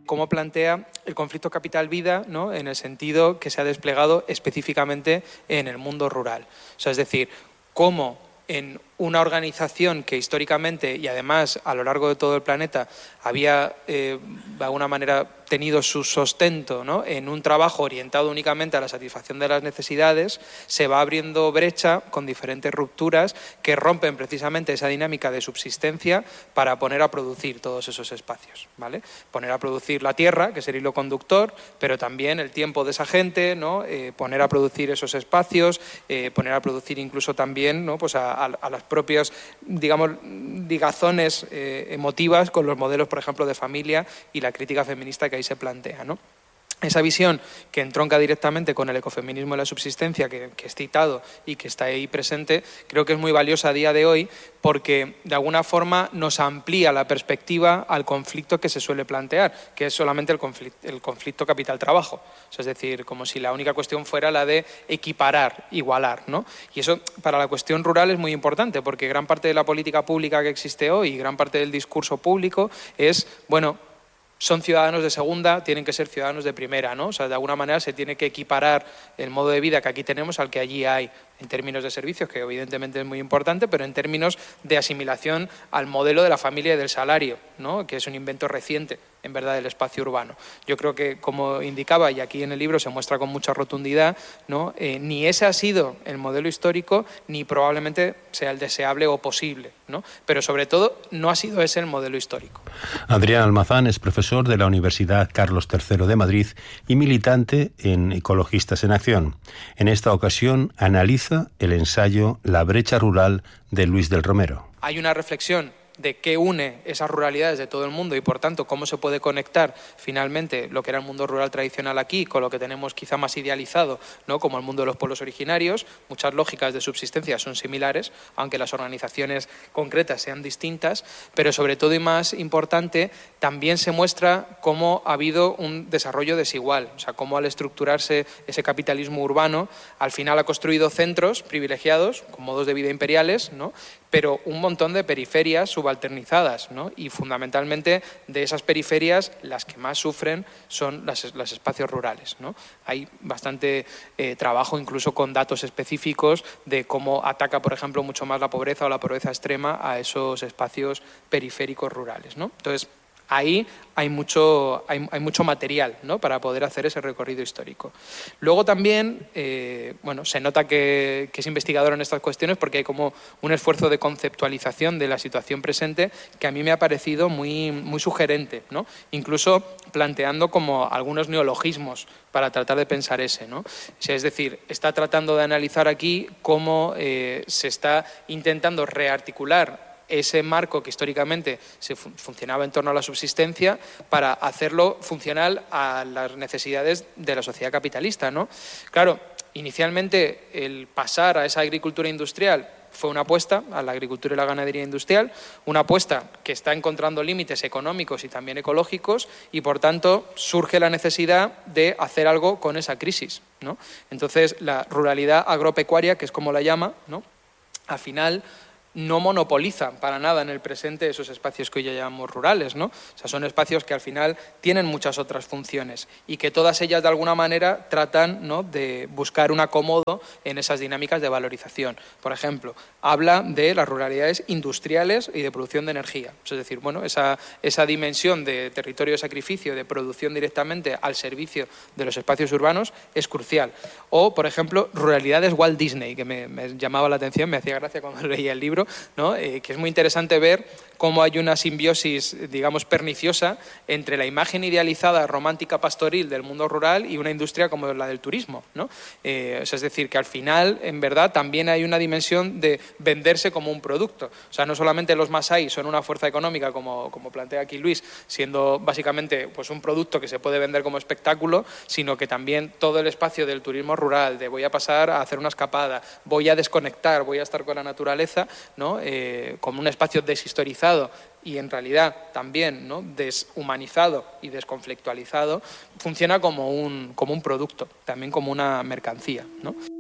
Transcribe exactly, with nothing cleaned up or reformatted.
cómo plantea el conflicto capital-vida, ¿no?, en el sentido que se ha desplegado específicamente en el mundo rural. O sea, es decir, cómo en una organización que históricamente y además a lo largo de todo el planeta había eh, de alguna manera tenido su sustento, ¿no?, en un trabajo orientado únicamente a la satisfacción de las necesidades, se va abriendo brecha con diferentes rupturas que rompen precisamente esa dinámica de subsistencia para poner a producir todos esos espacios, ¿vale? Poner a producir la tierra, que es el hilo conductor, pero también el tiempo de esa gente, ¿no?, eh, poner a producir esos espacios, eh, poner a producir incluso también, ¿no?, pues a, a, a las propias, digamos, ligazones eh, emotivas con los modelos, por ejemplo, de familia y la crítica feminista que ahí se plantea, ¿no? Esa visión que entronca directamente con el ecofeminismo y la subsistencia que, que es citado y que está ahí presente, creo que es muy valiosa a día de hoy porque de alguna forma nos amplía la perspectiva al conflicto que se suele plantear, que es solamente el conflicto, el conflicto capital-trabajo. O sea, es decir, como si la única cuestión fuera la de equiparar, igualar, ¿no? Y eso para la cuestión rural es muy importante porque gran parte de la política pública que existe hoy y gran parte del discurso público es, bueno, son ciudadanos de segunda, tienen que ser ciudadanos de primera, ¿no? O sea, de alguna manera se tiene que equiparar el modo de vida que aquí tenemos al que allí hay, en términos de servicios, que evidentemente es muy importante, pero en términos de asimilación al modelo de la familia y del salario, ¿no?, que es un invento reciente, en verdad, del espacio urbano. Yo creo que, como indicaba, y aquí en el libro se muestra con mucha rotundidad, ¿no?, eh, ni ese ha sido el modelo histórico, ni probablemente sea el deseable o posible, ¿no? Pero sobre todo, no ha sido ese el modelo histórico. Adrián Almazán es profesor de la Universidad Carlos tercero de Madrid y militante en Ecologistas en Acción. En esta ocasión analiza el ensayo La brecha rural de Luis del Romero. Hay una reflexión de qué une esas ruralidades de todo el mundo y, por tanto, cómo se puede conectar finalmente lo que era el mundo rural tradicional aquí con lo que tenemos quizá más idealizado, ¿no?, como el mundo de los pueblos originarios. Muchas lógicas de subsistencia son similares, aunque las organizaciones concretas sean distintas, pero sobre todo y más importante, también se muestra cómo ha habido un desarrollo desigual, o sea, cómo al estructurarse ese capitalismo urbano, al final ha construido centros privilegiados, con modos de vida imperiales, ¿no?, pero un montón de periferias subalternizadas, ¿no? Y fundamentalmente de esas periferias las que más sufren son las, los espacios rurales, ¿no? Hay bastante eh, trabajo incluso con datos específicos de cómo ataca, por ejemplo, mucho más la pobreza o la pobreza extrema a esos espacios periféricos rurales, ¿no? Entonces, ahí hay mucho, hay, hay mucho material, ¿no?, para poder hacer ese recorrido histórico. Luego también, eh, bueno, se nota que, que es investigador en estas cuestiones porque hay como un esfuerzo de conceptualización de la situación presente que a mí me ha parecido muy, muy sugerente, ¿no?, incluso planteando como algunos neologismos para tratar de pensar ese, ¿no? O sea, es decir, está tratando de analizar aquí cómo eh, se está intentando rearticular ese marco que históricamente se fun- funcionaba en torno a la subsistencia para hacerlo funcional a las necesidades de la sociedad capitalista, ¿no? Claro, inicialmente el pasar a esa agricultura industrial fue una apuesta a la agricultura y la ganadería industrial, una apuesta que está encontrando límites económicos y también ecológicos y, por tanto, surge la necesidad de hacer algo con esa crisis, ¿no? Entonces, la ruralidad agropecuaria, que es como la llama, ¿no?, al final no monopolizan para nada en el presente esos espacios que hoy ya llamamos rurales, ¿no? O sea, son espacios que al final tienen muchas otras funciones y que todas ellas de alguna manera tratan, ¿no?, de buscar un acomodo en esas dinámicas de valorización. Por ejemplo, habla de las ruralidades industriales y de producción de energía. Es decir, bueno, esa, esa dimensión de territorio de sacrificio, de producción directamente al servicio de los espacios urbanos es crucial. O, por ejemplo, ruralidades Walt Disney, que me, me llamaba la atención, me hacía gracia cuando leía el libro, ¿no? Eh, que es muy interesante ver cómo hay una simbiosis, digamos, perniciosa entre la imagen idealizada, romántica, pastoril del mundo rural y una industria como la del turismo, ¿no? Eh, o sea, es decir, que al final, en verdad, también hay una dimensión de venderse como un producto. O sea, no solamente los masái son una fuerza económica, como, como plantea aquí Luis, siendo básicamente pues, un producto que se puede vender como espectáculo, sino que también todo el espacio del turismo rural, de voy a pasar a hacer una escapada, voy a desconectar, voy a estar con la naturaleza, ¿no? Eh, como un espacio deshistorizado y en realidad también, ¿no?, deshumanizado y desconflictualizado, funciona como un, como un producto, también como una mercancía, ¿no?